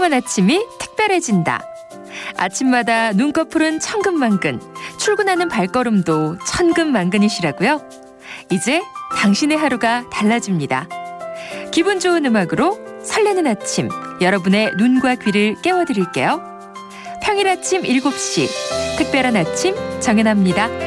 새로운 아침이 특별해진다. 아침마다 눈꺼풀은 천근만근, 출근하는 발걸음도 천근만근이시라고요? 이제 당신의 하루가 달라집니다. 기분 좋은 음악으로 설레는 아침, 여러분의 눈과 귀를 깨워드릴게요. 평일 아침 7시, 특별한 아침 정연아입니다.